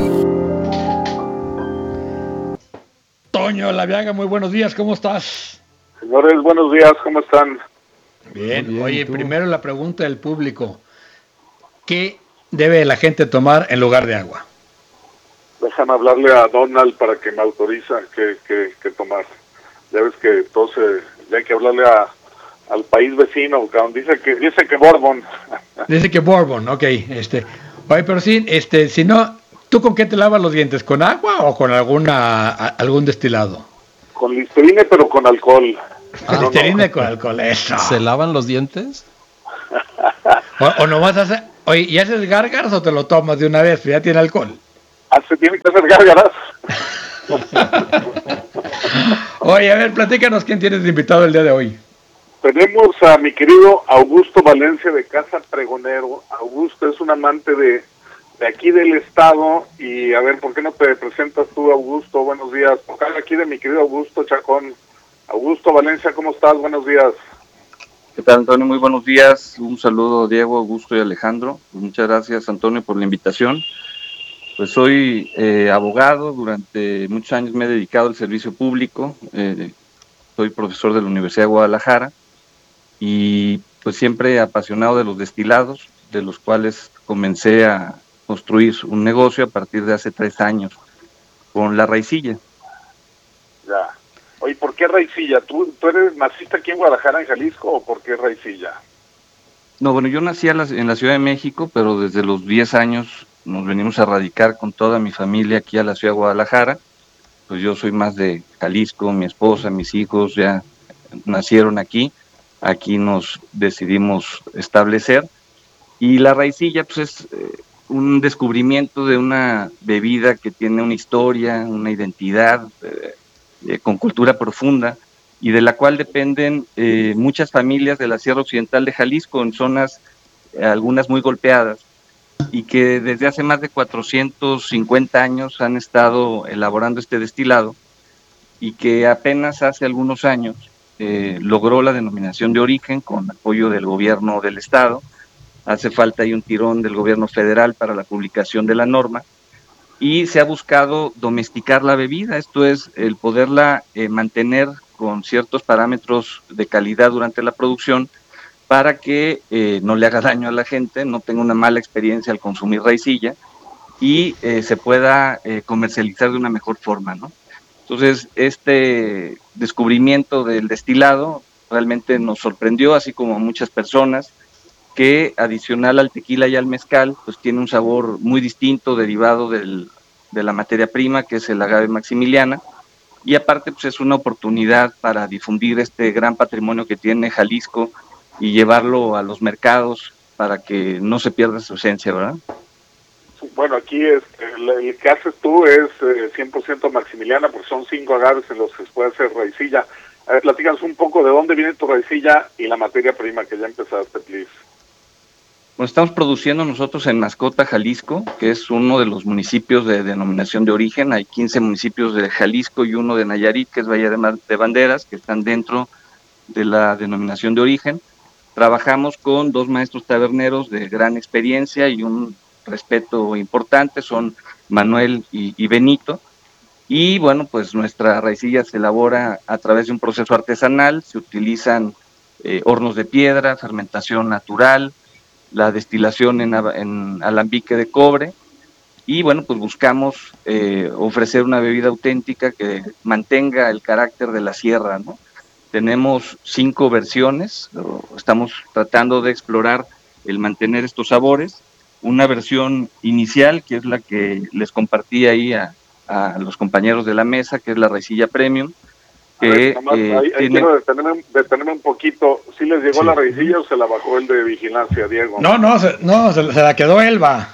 Toño Laviaga, muy buenos días, ¿cómo estás? Señores, buenos días, ¿cómo están? Bien, bien oye, ¿tú? Primero la pregunta del público. ¿Qué debe la gente tomar en lugar de agua? Déjame hablarle a Donald para que me autoriza que, que, que tomar. Ya ves que entonces ya hay que hablarle a, al país vecino, cabrón. Dice que dice que Bourbon. Dice que Bourbon, ok. Este, oye, pero sí, este, si no, ¿tú con qué te lavas los dientes? ¿Con agua o con alguna a, algún destilado? Con Listerine, pero con alcohol. Ah, no, Listerine no. Con alcohol, eso. ¿Se lavan los dientes? O, o nomás hace, oye, ¿y haces gárgaras o te lo tomas de una vez? Ya tiene alcohol. Ah, se tiene que hacer gárgaras. Oye, a ver, platícanos quién tienes de invitado el día de hoy. Tenemos a mi querido Augusto Valencia de Casa Pregonero. Augusto es un amante de, de aquí del estado y a ver, ¿por qué no te presentas tú, Augusto? Buenos días. Por acá aquí de mi querido Augusto Chacón. Augusto Valencia, ¿cómo estás? Buenos días. ¿Qué tal, Antonio? Muy buenos días. Un saludo a Diego, Augusto y Alejandro. Muchas gracias, Antonio, por la invitación. Pues soy eh, abogado, durante muchos años me he dedicado al servicio público, eh, soy profesor de la Universidad de Guadalajara y pues siempre apasionado de los destilados, de los cuales comencé a construir un negocio a partir de hace tres años con La Raicilla. Ya. Oye, ¿por qué Raicilla? ¿Tú, tú eres, naciste aquí en Guadalajara, en Jalisco, o por qué Raicilla? No, bueno, yo nací en la, en la Ciudad de México, pero desde los diez años nos venimos a radicar con toda mi familia aquí a la Ciudad de Guadalajara. Pues yo soy más de Jalisco, mi esposa, mis hijos ya nacieron aquí, aquí nos decidimos establecer. Y La Raicilla pues es eh, un descubrimiento de una bebida que tiene una historia, una identidad, eh, eh, con cultura profunda, y de la cual dependen eh, muchas familias de la Sierra Occidental de Jalisco, en zonas eh, algunas muy golpeadas, y que desde hace más de cuatrocientos cincuenta años han estado elaborando este destilado, y que apenas hace algunos años eh, logró la denominación de origen con apoyo del gobierno del estado. Hace falta ahí un tirón del gobierno federal para la publicación de la norma, y se ha buscado domesticar la bebida, esto es, el poderla eh, mantener con ciertos parámetros de calidad durante la producción para que eh, no le haga daño a la gente, no tenga una mala experiencia al consumir raicilla y eh, se pueda eh, comercializar de una mejor forma, ¿no? Entonces, este descubrimiento del destilado realmente nos sorprendió, así como a muchas personas, que adicional al tequila y al mezcal, pues tiene un sabor muy distinto derivado del, de la materia prima, que es el agave maximiliana, y aparte pues es una oportunidad para difundir este gran patrimonio que tiene Jalisco y llevarlo a los mercados para que no se pierda su esencia, ¿verdad? Bueno, aquí es, el, el que haces tú es eh, cien por ciento maximiliana, porque son cinco agaves en los que se puede hacer raicilla. A ver, platícanos un poco de dónde viene tu raicilla y la materia prima que ya empezaste, please. Bueno, estamos produciendo nosotros en Mascota, Jalisco, que es uno de los municipios de denominación de origen. Hay quince municipios de Jalisco y uno de Nayarit, que es Bahía de Banderas, que están dentro de la denominación de origen. Trabajamos con dos maestros taberneros de gran experiencia y un respeto importante, son Manuel y, y Benito. Y bueno, pues nuestra raicilla se elabora a través de un proceso artesanal, se utilizan eh, hornos de piedra, fermentación natural, la destilación en, en alambique de cobre, y bueno, pues buscamos eh, ofrecer una bebida auténtica que mantenga el carácter de la sierra, ¿no? Tenemos cinco versiones, estamos tratando de explorar el mantener estos sabores. Una versión inicial, que es la que les compartí ahí a, a los compañeros de la mesa, que es la raicilla premium, que ver, nomás, eh, ahí, ahí tiene... quiero detenerme, detenerme un poquito. ¿Sí les llegó sí. la raicilla o se la bajó el de vigilancia, Diego? No, no, se, no, se, se la quedó Elba.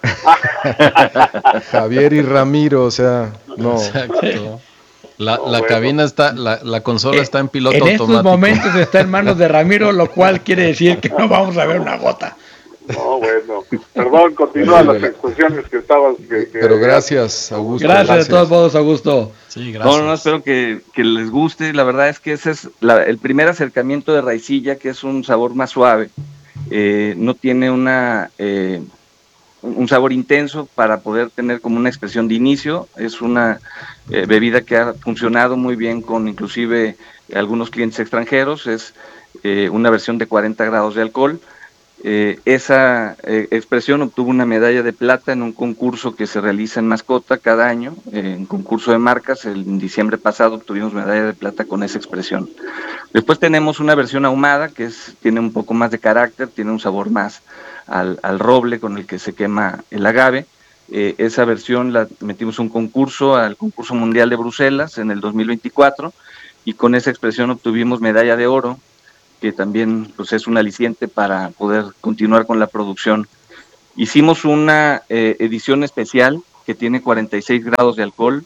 Javier y Ramiro, o sea, no. Exacto. La, no, la bueno. cabina está, la, la consola eh, está en piloto en automático. En estos momentos está en manos de Ramiro, lo cual quiere decir que no vamos a ver una gota. No, bueno, perdón, continúa las expresiones que estabas. Que, que... Pero gracias, Augusto. Gracias, gracias de todos modos, Augusto. Sí, gracias. No, no, espero que, que les guste. La verdad es que ese es la, el primer acercamiento de raicilla, que es un sabor más suave. Eh, no tiene una, eh, un sabor intenso para poder tener como una expresión de inicio. Es una eh, bebida que ha funcionado muy bien con inclusive algunos clientes extranjeros. Es eh, una versión de cuarenta grados de alcohol. Eh, esa eh, expresión obtuvo una medalla de plata en un concurso que se realiza en Mascota cada año, eh, en concurso de marcas. El, en diciembre pasado obtuvimos medalla de plata con esa expresión. Después tenemos una versión ahumada que es, tiene un poco más de carácter, tiene un sabor más al, al roble con el que se quema el agave. Eh, esa versión la metimos un concurso, al concurso mundial de Bruselas en el dos mil veinticuatro, y con esa expresión obtuvimos medalla de oro, que también pues, es un aliciente para poder continuar con la producción. Hicimos una eh, edición especial que tiene cuarenta y seis grados de alcohol,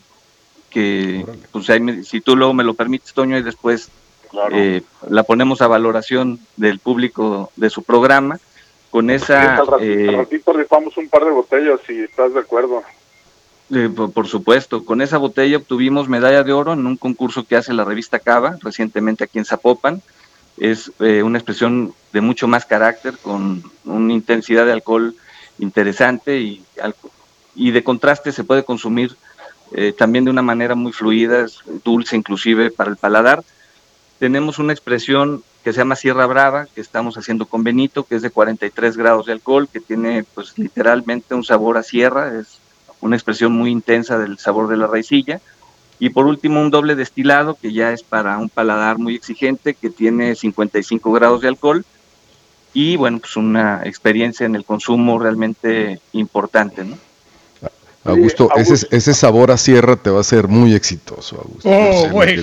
que pues, ahí, si tú luego me lo permites, Toño, y después claro. eh, la ponemos a valoración del público de su programa. Con esa... Sí, al, ratito, eh, al ratito rifamos un par de botellas, si estás de acuerdo. Eh, por, por supuesto, con esa botella obtuvimos medalla de oro en un concurso que hace la revista Cava, recientemente aquí en Zapopan. Es eh, una expresión de mucho más carácter, con una intensidad de alcohol interesante y, y de contraste se puede consumir eh, también de una manera muy fluida, es dulce inclusive para el paladar. Tenemos una expresión que se llama Sierra Brava, que estamos haciendo con Benito, que es de cuarenta y tres grados de alcohol, que tiene pues literalmente un sabor a sierra, es una expresión muy intensa del sabor de la raicilla. Y por último, un doble destilado, que ya es para un paladar muy exigente, que tiene cincuenta y cinco grados de alcohol, y bueno, pues una experiencia en el consumo realmente importante, ¿no? Augusto, sí, Augusto. Ese, ese sabor a sierra te va a ser muy exitoso, Augusto. Oh, güey.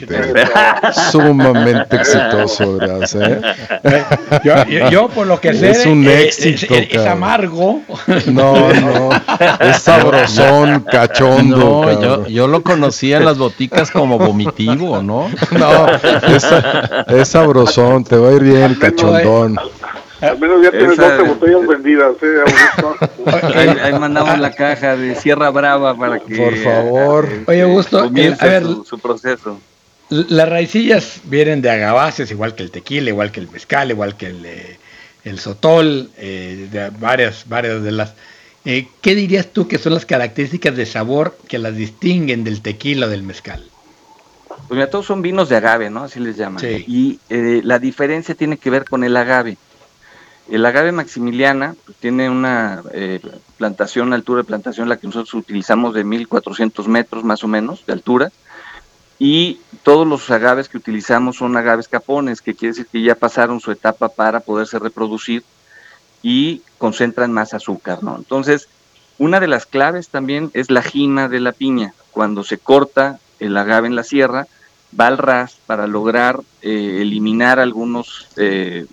Sumamente exitoso, ¿verdad? ¿Eh? Yo, yo, yo, por lo que sé, es un eh, éxito. Es, es, es amargo. No, no. Es sabrosón, cachondo. No, yo, yo lo conocía en las boticas como vomitivo, ¿no? No, es, es sabrosón, te va a ir bien, cachondón. Al menos ya tienes doce botellas vendidas, ¿eh, Augusto? Ahí, ahí mandamos la caja de Sierra Brava para que... Por favor. Eh, Oye, Augusto, comience el, a ver, su, su proceso. Las raicillas vienen de agaváceas, igual que el tequila, igual que el mezcal, igual que el, eh, el sotol, eh, de varias, varias de las... Eh, ¿Qué dirías tú que son las características de sabor que las distinguen del tequila o del mezcal? Pues mira, todos son vinos de agave, ¿no? Así les llaman. Sí. Y eh, la diferencia tiene que ver con el agave. El agave maximiliana pues, tiene una eh, plantación, altura de plantación, la que nosotros utilizamos de mil cuatrocientos metros más o menos de altura, y todos los agaves que utilizamos son agaves capones, que quiere decir que ya pasaron su etapa para poderse reproducir y concentran más azúcar, ¿no? Entonces, una de las claves también es la jima de la piña. Cuando se corta el agave en la sierra, va al ras para lograr eh, eliminar algunos... Eh,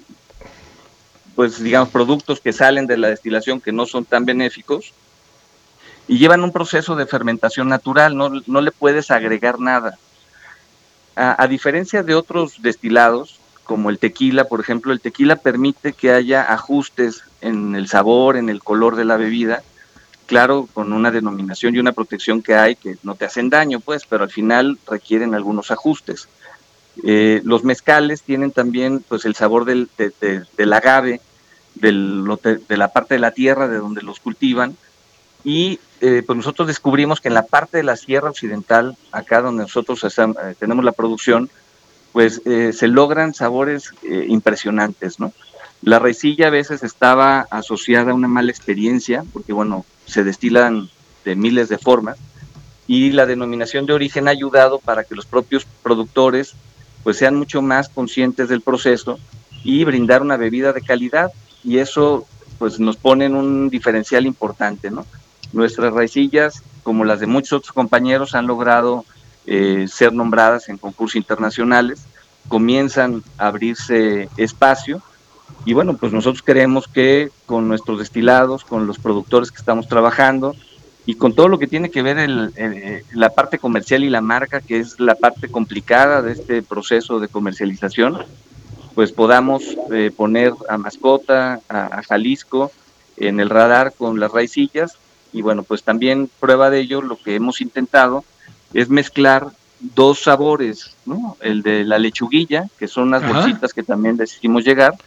pues digamos productos que salen de la destilación que no son tan benéficos y llevan un proceso de fermentación natural, no, no le puedes agregar nada. A, a diferencia de otros destilados, como el tequila, por ejemplo, el tequila permite que haya ajustes en el sabor, en el color de la bebida, claro, con una denominación y una protección que hay que no te hacen daño, pues, pero al final requieren algunos ajustes. Eh, los mezcales tienen también pues el sabor del, de, de, del agave, del, de la parte de la tierra de donde los cultivan, y eh, pues nosotros descubrimos que en la parte de la Sierra Occidental, acá donde nosotros estamos, eh, tenemos la producción, pues eh, se logran sabores eh, impresionantes, ¿no? La raicilla a veces estaba asociada a una mala experiencia, porque bueno, se destilan de miles de formas, y la denominación de origen ha ayudado para que los propios productores pues sean mucho más conscientes del proceso y brindar una bebida de calidad, y eso pues nos pone en un diferencial importante, ¿no? Nuestras raicillas, como las de muchos otros compañeros, han logrado eh, ser nombradas en concursos internacionales, comienzan a abrirse espacio, y bueno, pues nosotros creemos que con nuestros destilados, con los productores que estamos trabajando, y con todo lo que tiene que ver el, el, la parte comercial y la marca, que es la parte complicada de este proceso de comercialización, pues podamos eh, poner a Mascota, a, a Jalisco en el radar con las raicillas. Y bueno, pues también prueba de ello, lo que hemos intentado es mezclar dos sabores, ¿no? El de la lechuguilla, que son unas Ajá. bolsitas que también les hicimos llegar,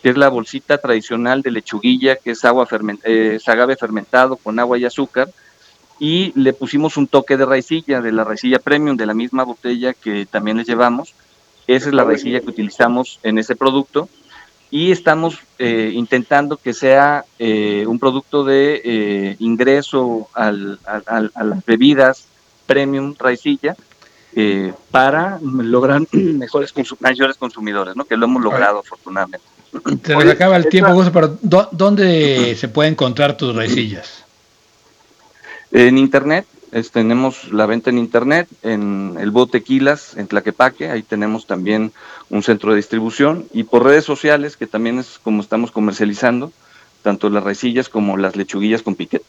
que es la bolsita tradicional de lechuguilla, que es agua ferment eh, es agave fermentado con agua y azúcar, y le pusimos un toque de raicilla, de la raicilla premium, de la misma botella que también les llevamos. Esa es la raicilla que utilizamos en ese producto, y estamos eh, intentando que sea eh, un producto de eh, ingreso al, al, a las bebidas premium raicilla, eh, para lograr mejores consum mayores consumidores, ¿no? Que lo hemos logrado afortunadamente. Se nos acaba el tiempo, Augusto, pero ¿dónde se puede encontrar tus raicillas? En internet, es, tenemos la venta en internet, en el Bo Tequilas, en Tlaquepaque, ahí tenemos también un centro de distribución, y por redes sociales, que también es como estamos comercializando, tanto las raicillas como las lechuguillas con piquete.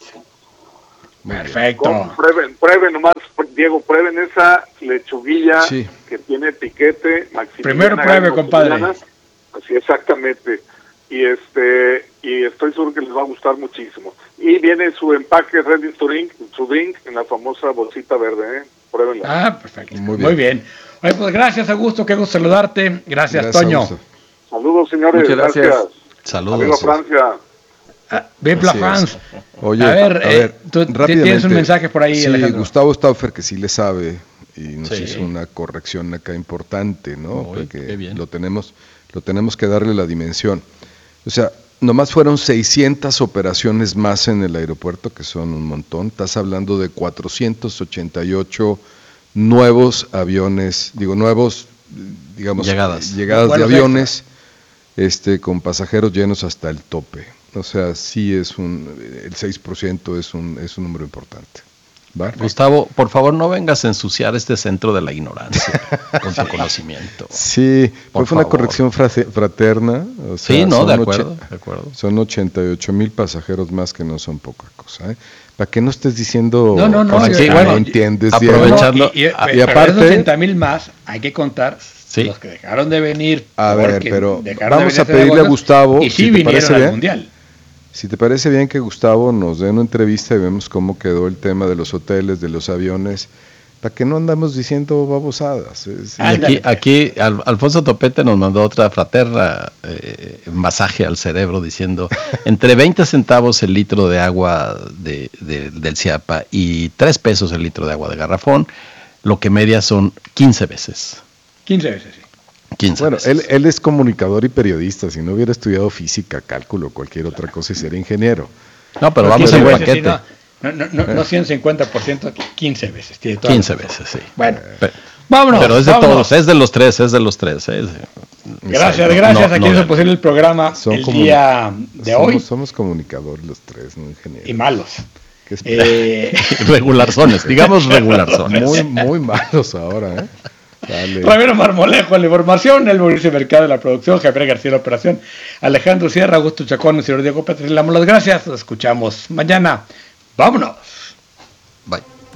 Perfecto. Con, prueben, prueben nomás, Diego, prueben esa lechuguilla sí. que tiene piquete. Primero pruebe, compadre. Así, exactamente. Y este y estoy seguro que les va a gustar muchísimo. Y viene su empaque ready to drink, su drink en la famosa bolsita verde, ¿eh? Pruébenla. Ah, perfecto. Muy bien. Muy bien. Oye, pues gracias, Augusto, qué gusto saludarte. Gracias, gracias Toño. Augusto. Saludos, señores. Muchas gracias. gracias. Saludos. Viva Francia. Ah, Vive la France. Oye, a ver, a ver eh, tú tienes un mensaje por ahí, sí, Alejandro. Gustavo Stauffer, que sí le sabe, y nos sí. hizo una corrección acá importante, ¿no? Muy, porque lo tenemos, lo tenemos que darle la dimensión. O sea, nomás fueron seiscientas operaciones más en el aeropuerto, que son un montón. Estás hablando de cuatrocientos ochenta y ocho nuevos aviones, digo, nuevos, digamos, llegadas, llegadas de aviones, este, con pasajeros llenos hasta el tope. O sea, sí es un, el seis por ciento es un, es un número importante. ¿Va? Gustavo, por favor, no vengas a ensuciar este centro de la ignorancia con tu conocimiento. Sí, pues fue una corrección fraterna. O sea, sí, no, de acuerdo, de acuerdo. Son ochenta y ocho mil pasajeros más, que no son poca cosa, ¿eh? Para que no estés diciendo no, no, no, cosas sí, que bueno, no entiendes. Aprovechando. Y, y, y, y aparte, ochenta mil más, hay que contar sí. los que dejaron de venir. A ver, pero vamos a pedirle a Gustavo, y sí si vinieron al Mundial. Si te parece bien que Gustavo nos dé una entrevista y vemos cómo quedó el tema de los hoteles, de los aviones, para que no andamos diciendo babosadas. Es, y aquí, aquí Al, Alfonso Topete nos mandó otra fraterna eh, masaje al cerebro diciendo, entre veinte centavos el litro de agua de, de, del Ciapa y tres pesos el litro de agua de garrafón, lo que media son quince veces. quince veces, sí. quince bueno, él, él es comunicador y periodista. Si no hubiera estudiado física, cálculo, cualquier otra cosa, y sería ingeniero. No, pero vamos en paquete. Sí, no, no, no, no ciento cincuenta por ciento, quince veces. Tiene quince veces, sí. Bueno, pero, vámonos. Pero es de vámonos. todos, es de los tres, es de los tres. Es, gracias, no, gracias no, a quien no, hizo no, posible el programa el día de somos, hoy. Somos comunicadores los tres, no ingenieros. Y malos. Eh... regularzones, digamos regularzones. Muy, muy malos ahora, ¿eh? Dale. Ramiro Marmolejo en la información, el Mauricio Mercado en la producción, Javier García en la operación, Alejandro Sierra, Augusto Chacón, el señor Diego Pérez. Le damos las gracias, nos escuchamos mañana. Vámonos. Bye.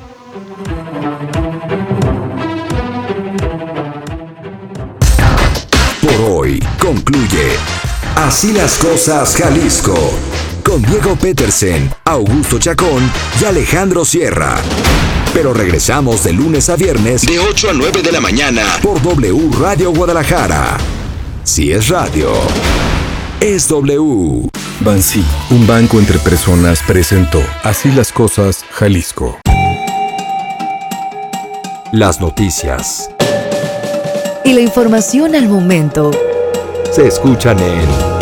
Por hoy concluye Así las Cosas Jalisco, con Diego Petersen, Augusto Chacón y Alejandro Sierra. Pero regresamos de lunes a viernes de ocho a nueve de la mañana por W Radio Guadalajara. Si es radio, es W. Bansi, un banco entre personas, presentó Así las Cosas Jalisco. Las noticias y la información al momento se escuchan en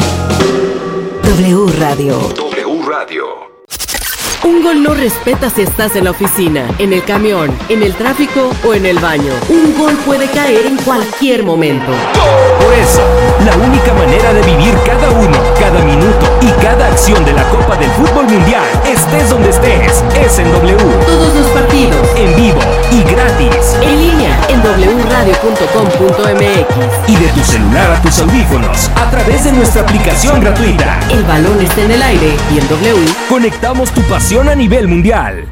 W Radio. W Radio. Un gol no respeta si estás en la oficina, en el camión, en el tráfico o en el baño. Un gol puede caer en cualquier momento. Por eso, la única manera de vivir cada uno, cada minuto y cada acción de la Copa del Fútbol Mundial, estés donde estés, es en W. Todos los partidos, en vivo y gratis. En línea, en w radio punto com punto m x. Y de tu celular a tus audífonos, a través de nuestra aplicación gratuita. El balón está en el aire y en W conectamos tu pasión a nivel mundial.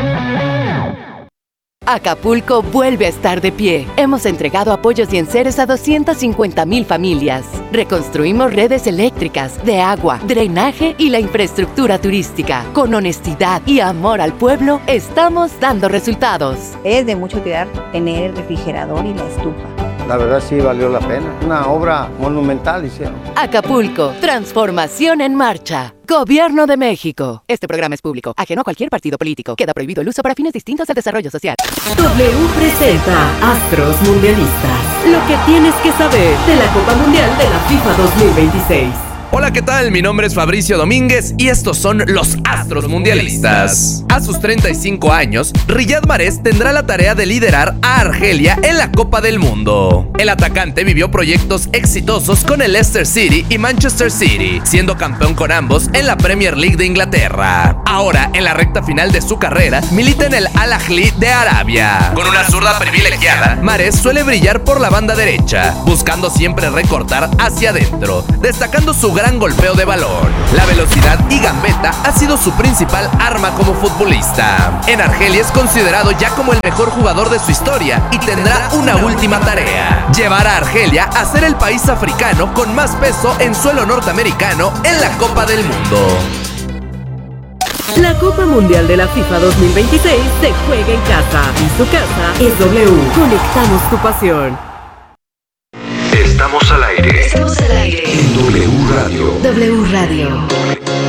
Acapulco vuelve a estar de pie. Hemos entregado apoyos y enseres a doscientas cincuenta mil familias. Reconstruimos redes eléctricas, de agua, drenaje y la infraestructura turística. Con honestidad y amor al pueblo, estamos dando resultados. Es de mucho cuidar tener el refrigerador y la estufa. la verdad sí valió la pena. Una obra monumental hicieron. Acapulco, transformación en marcha. Gobierno de México. Este programa es público, ajeno a cualquier partido político. Queda prohibido el uso para fines distintos al desarrollo social. W presenta Astros Mundialistas. Lo que tienes que saber de la Copa Mundial de la FIFA dos mil veintiséis. Hola, ¿qué tal? Mi nombre es Fabricio Domínguez y estos son los Astros Mundialistas. A sus treinta y cinco años, Riyad Mahrez tendrá la tarea de liderar a Argelia en la Copa del Mundo. El atacante vivió proyectos exitosos con el Leicester City y Manchester City, siendo campeón con ambos en la Premier League de Inglaterra. Ahora, en la recta final de su carrera, milita en el Al Ahly de Arabia. Con una zurda privilegiada, Mahrez suele brillar por la banda derecha, buscando siempre recortar hacia adentro, destacando su gran golpeo de balón. La velocidad y gambeta ha sido su principal arma como futbolista. En Argelia es considerado ya como el mejor jugador de su historia y tendrá una última tarea: llevar a Argelia a ser el país africano con más peso en suelo norteamericano en la Copa del Mundo. La Copa Mundial de la FIFA dos mil veintiséis se juega en casa y su casa es W. Conectamos tu pasión. Estamos al aire. Estamos al aire. En W Radio. W Radio.